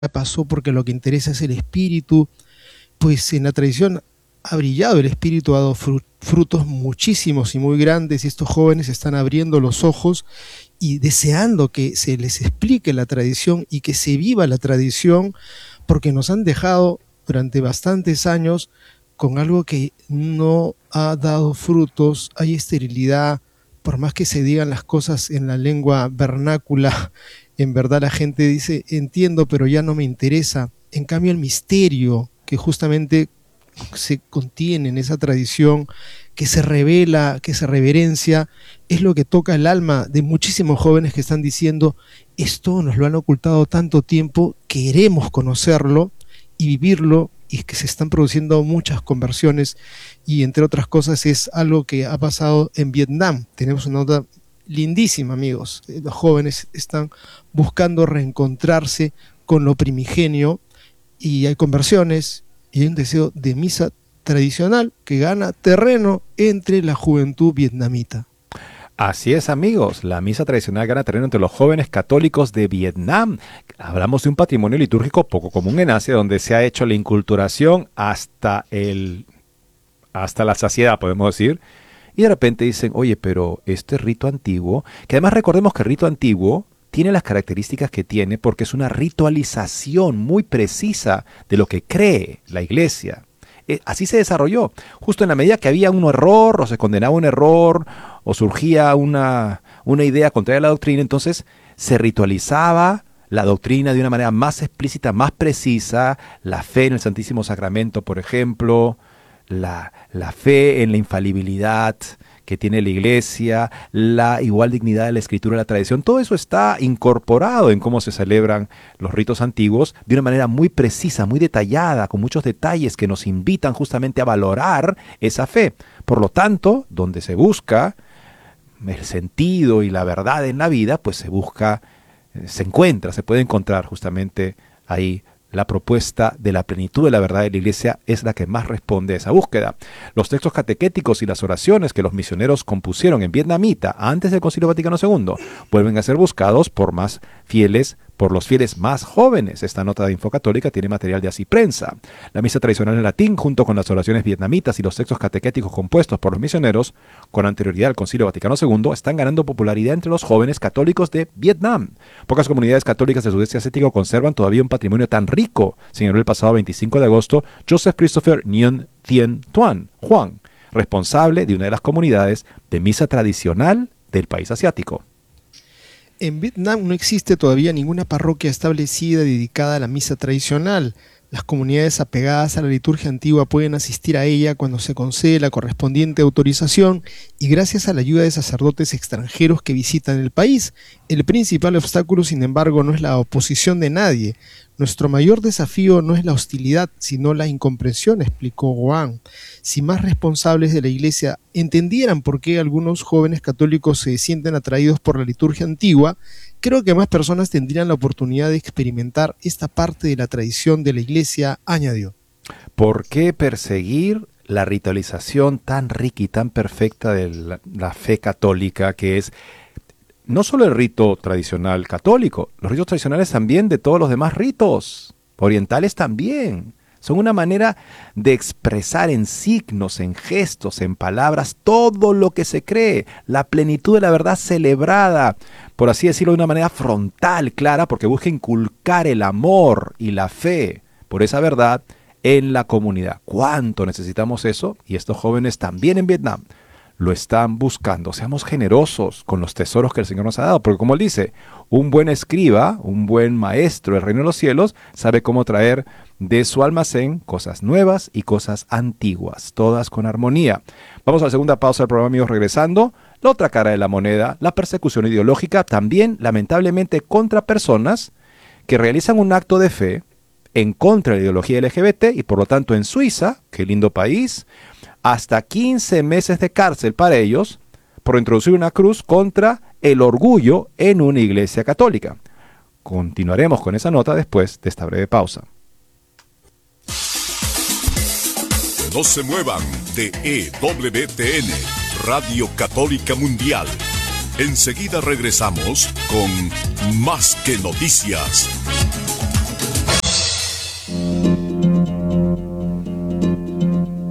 pasó porque lo que interesa es el espíritu. Pues en la tradición ha brillado el espíritu, ha dado frutos muchísimos y muy grandes, y estos jóvenes están abriendo los ojos y deseando que se les explique la tradición y que se viva la tradición, porque nos han dejado durante bastantes años con algo que no ha dado frutos. Hay esterilidad, por más que se digan las cosas en la lengua vernácula, en verdad la gente dice, entiendo, pero ya no me interesa. En cambio, el misterio que justamente se contiene en esa tradición, que se revela, que se reverencia, es lo que toca el alma de muchísimos jóvenes que están diciendo, esto nos lo han ocultado tanto tiempo, queremos conocerlo y vivirlo, y que se están produciendo muchas conversiones, y entre otras cosas es algo que ha pasado en Vietnam. Tenemos una nota lindísima, amigos. Los jóvenes están buscando reencontrarse con lo primigenio, y hay conversiones, y hay un deseo de misa tradicional que gana terreno entre la juventud vietnamita. Así es, amigos, la misa tradicional gana terreno entre los jóvenes católicos de Vietnam. Hablamos de un patrimonio litúrgico poco común en Asia, donde se ha hecho la inculturación hasta la saciedad, podemos decir. Y de repente dicen, oye, pero este rito antiguo, que además recordemos que el rito antiguo tiene las características que tiene porque es una ritualización muy precisa de lo que cree la iglesia. Así se desarrolló. Justo en la medida que había un error, o se condenaba un error, o surgía una idea contraria a la doctrina, entonces se ritualizaba la doctrina de una manera más explícita, más precisa, la fe en el Santísimo Sacramento, por ejemplo, la fe en la infalibilidad que tiene la iglesia, la igual dignidad de la escritura y la tradición. Todo eso está incorporado en cómo se celebran los ritos antiguos de una manera muy precisa, muy detallada, con muchos detalles que nos invitan justamente a valorar esa fe. Por lo tanto, donde se busca el sentido y la verdad en la vida, pues se puede encontrar justamente ahí. La propuesta de la plenitud de la verdad de la Iglesia es la que más responde a esa búsqueda. Los textos catequéticos y las oraciones que los misioneros compusieron en vietnamita antes del Concilio Vaticano II vuelven a ser buscados por los fieles más jóvenes. Esta nota de Infocatólica tiene material de Así Prensa. La misa tradicional en latín, junto con las oraciones vietnamitas y los textos catequéticos compuestos por los misioneros con anterioridad al Concilio Vaticano II, están ganando popularidad entre los jóvenes católicos de Vietnam. Pocas comunidades católicas del sudeste asiático conservan todavía un patrimonio tan rico, señaló el pasado 25 de agosto Joseph Christopher Nguyen Thien Tuan Juan, responsable de una de las comunidades de misa tradicional del país asiático. En Vietnam no existe todavía ninguna parroquia establecida dedicada a la misa tradicional. Las comunidades apegadas a la liturgia antigua pueden asistir a ella cuando se concede la correspondiente autorización y gracias a la ayuda de sacerdotes extranjeros que visitan el país. El principal obstáculo, sin embargo, no es la oposición de nadie. Nuestro mayor desafío no es la hostilidad, sino la incomprensión, explicó Wang. Si más responsables de la Iglesia entendieran por qué algunos jóvenes católicos se sienten atraídos por la liturgia antigua, creo que más personas tendrían la oportunidad de experimentar esta parte de la tradición de la Iglesia, añadió. ¿Por qué perseguir la ritualización tan rica y tan perfecta de la fe católica, que es no solo el rito tradicional católico, los ritos tradicionales también de todos los demás ritos, orientales también? Son una manera de expresar en signos, en gestos, en palabras, todo lo que se cree, la plenitud de la verdad celebrada, por así decirlo, de una manera frontal, clara, porque busca inculcar el amor y la fe por esa verdad en la comunidad. ¿Cuánto necesitamos eso? Y estos jóvenes también en Vietnam lo están buscando. Seamos generosos con los tesoros que el Señor nos ha dado, porque como él dice, un buen escriba, un buen maestro del reino de los cielos, sabe cómo traer de su almacén cosas nuevas y cosas antiguas, todas con armonía. Vamos a la segunda pausa del programa, amigos, regresando. La otra cara de la moneda, la persecución ideológica, también lamentablemente contra personas que realizan un acto de fe en contra de la ideología LGBT y por lo tanto en Suiza, qué lindo país, hasta 15 meses de cárcel para ellos por introducir una cruz contra el orgullo en una iglesia católica. Continuaremos con esa nota después de esta breve pausa. No se muevan de EWTN, Radio Católica Mundial. Enseguida regresamos con Más que Noticias.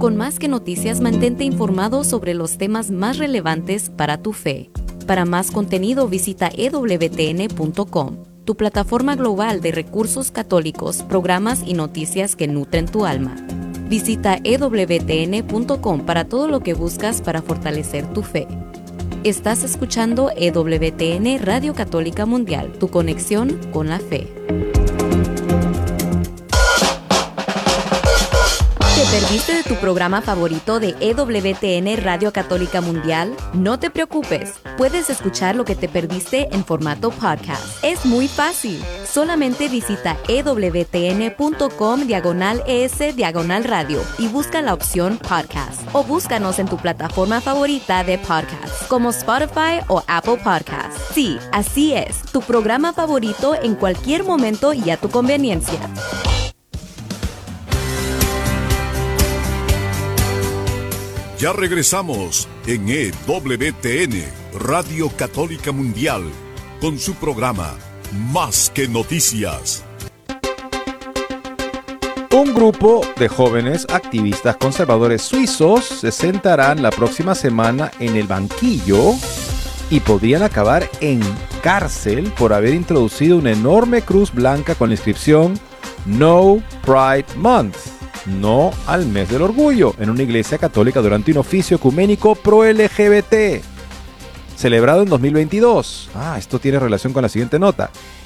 Con Más que Noticias, mantente informado sobre los temas más relevantes para tu fe. Para más contenido, visita ewtn.com, tu plataforma global de recursos católicos, programas y noticias que nutren tu alma. Visita ewtn.com para todo lo que buscas para fortalecer tu fe. Estás escuchando EWTN Radio Católica Mundial, tu conexión con la fe. ¿Te perdiste de tu programa favorito de EWTN Radio Católica Mundial? No te preocupes, puedes escuchar lo que te perdiste en formato podcast. Es muy fácil. Solamente visita ewtn.com/es/radio y busca la opción podcast. O búscanos en tu plataforma favorita de podcast, como Spotify o Apple Podcasts. Sí, así es, tu programa favorito en cualquier momento y a tu conveniencia. Ya regresamos en EWTN, Radio Católica Mundial, con su programa Más que Noticias. Un grupo de jóvenes activistas conservadores suizos se sentarán la próxima semana en el banquillo y podrían acabar en cárcel por haber introducido una enorme cruz blanca con la inscripción No Pride Month. No al mes del orgullo, en una iglesia católica durante un oficio ecuménico pro-LGBT, celebrado en 2022. Esto tiene relación con la siguiente nota.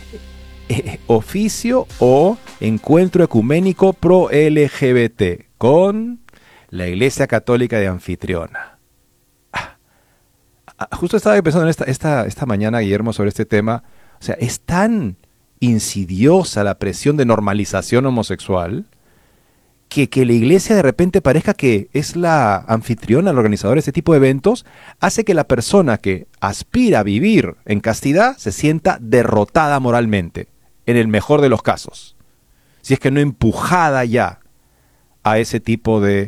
Oficio o encuentro ecuménico pro-LGBT con la iglesia católica de anfitriona. Justo estaba pensando en esta mañana, Guillermo, sobre este tema. O sea, es tan insidiosa la presión de normalización homosexual que la iglesia de repente parezca que es la anfitriona, el organizador de este tipo de eventos, hace que la persona que aspira a vivir en castidad se sienta derrotada moralmente, en el mejor de los casos. Si es que no empujada ya a ese tipo de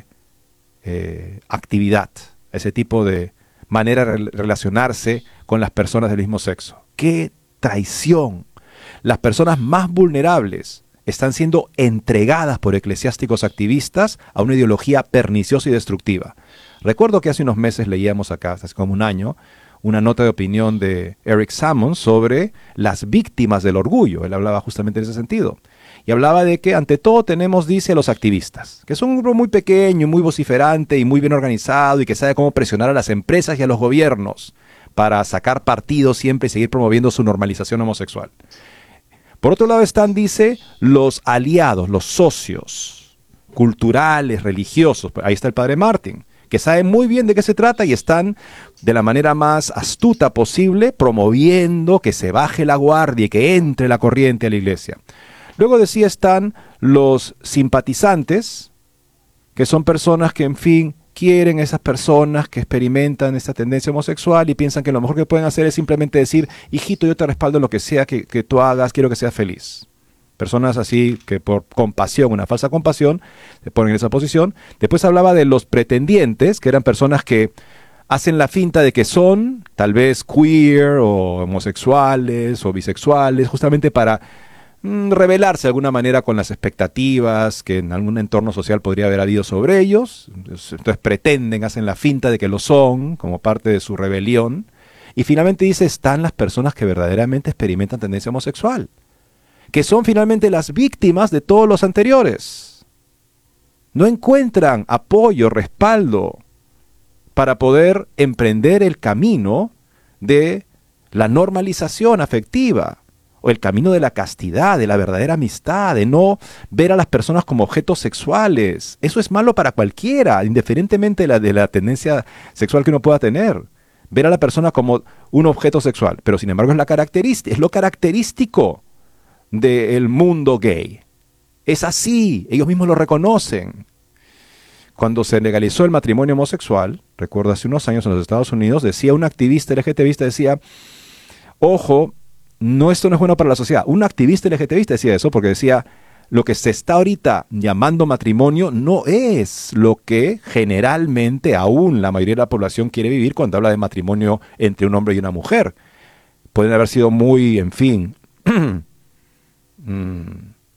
actividad, a ese tipo de manera de relacionarse con las personas del mismo sexo. ¡Qué traición! Las personas más vulnerables están siendo entregadas por eclesiásticos activistas a una ideología perniciosa y destructiva. Recuerdo que hace unos meses leíamos acá, hace como un año, una nota de opinión de Eric Sammons sobre las víctimas del orgullo. Él hablaba justamente en ese sentido. Y hablaba de que ante todo tenemos, dice, a los activistas, que son un grupo muy pequeño, muy vociferante y muy bien organizado y que sabe cómo presionar a las empresas y a los gobiernos para sacar partido siempre y seguir promoviendo su normalización homosexual. Por otro lado están, dice, los aliados, los socios culturales, religiosos. Ahí está el padre Martin, que saben muy bien de qué se trata y están de la manera más astuta posible promoviendo que se baje la guardia y que entre la corriente a la iglesia. Luego decía están los simpatizantes, que son personas que, en fin, quieren a esas personas que experimentan esta tendencia homosexual y piensan que lo mejor que pueden hacer es simplemente decir, hijito, yo te respaldo en lo que sea que tú hagas, quiero que seas feliz. Personas así que por compasión, una falsa compasión, se ponen en esa posición. Después hablaba de los pretendientes, que eran personas que hacen la finta de que son tal vez queer o homosexuales o bisexuales, justamente para rebelarse de alguna manera con las expectativas que en algún entorno social podría haber habido sobre ellos. Entonces pretenden, hacen la finta de que lo son como parte de su rebelión. Y finalmente dice, están las personas que verdaderamente experimentan tendencia homosexual, que son finalmente las víctimas de todos los anteriores. No encuentran apoyo, respaldo para poder emprender el camino de la normalización afectiva, o el camino de la castidad, de la verdadera amistad, de no ver a las personas como objetos sexuales. Eso es malo para cualquiera, indiferentemente de la tendencia sexual que uno pueda tener. Ver a la persona como un objeto sexual, pero sin embargo es lo característico del mundo gay. Es así, ellos mismos lo reconocen. Cuando se legalizó el matrimonio homosexual, recuerdo hace unos años en los Estados Unidos, decía un activista LGTBista, decía, ojo, esto no es bueno para la sociedad. Un activista LGTBista decía eso porque decía, lo que se está ahorita llamando matrimonio no es lo que generalmente aún la mayoría de la población quiere vivir cuando habla de matrimonio entre un hombre y una mujer. Pueden haber sido muy, en fin,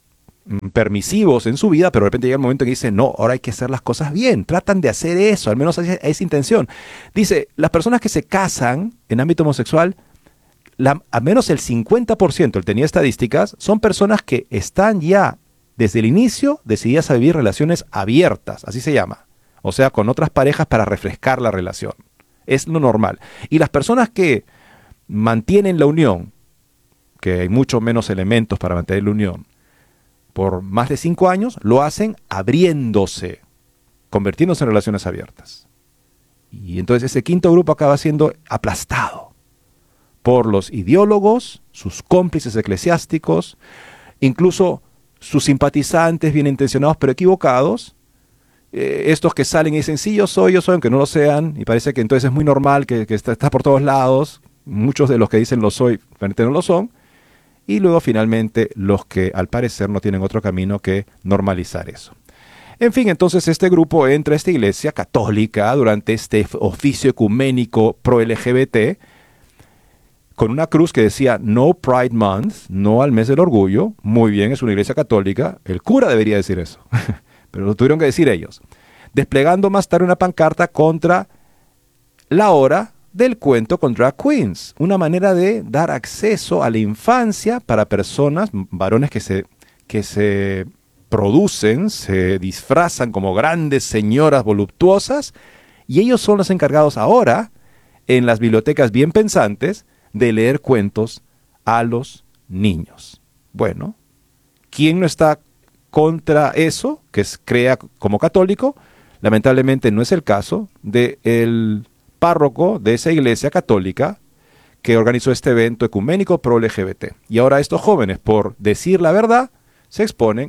permisivos en su vida, pero de repente llega el momento en que dicen, no, ahora hay que hacer las cosas bien. Tratan de hacer eso, al menos esa intención. Dice, las personas que se casan en ámbito homosexual, al menos el 50%, él tenía estadísticas, son personas que están ya desde el inicio decididas a vivir relaciones abiertas, así se llama. O sea, con otras parejas para refrescar la relación. Es lo normal. Y las personas que mantienen la unión, que hay mucho menos elementos para mantener la unión, por más de 5 años, lo hacen abriéndose, convirtiéndose en relaciones abiertas. Y entonces ese quinto grupo acaba siendo aplastado por los ideólogos, sus cómplices eclesiásticos, incluso sus simpatizantes bien intencionados pero equivocados, estos que salen y dicen, sí, yo soy, aunque no lo sean, y parece que entonces es muy normal que está por todos lados. Muchos de los que dicen lo soy, realmente no lo son. Y luego finalmente los que al parecer no tienen otro camino que normalizar eso. En fin, entonces este grupo entra a esta iglesia católica durante este oficio ecuménico pro-LGBT con una cruz que decía No Pride Month, no al mes del orgullo. Muy bien, es una iglesia católica. El cura debería decir eso, pero lo tuvieron que decir ellos. Desplegando más tarde una pancarta contra la hora del cuento con drag queens, una manera de dar acceso a la infancia para personas, varones que se producen, se disfrazan como grandes señoras voluptuosas, y ellos son los encargados ahora, en las bibliotecas bien pensantes, de leer cuentos a los niños. Bueno, ¿quién no está contra eso, que crea como católico? Lamentablemente no es el caso del párroco de esa iglesia católica que organizó este evento ecuménico pro LGBT. Y ahora estos jóvenes, por decir la verdad, se exponen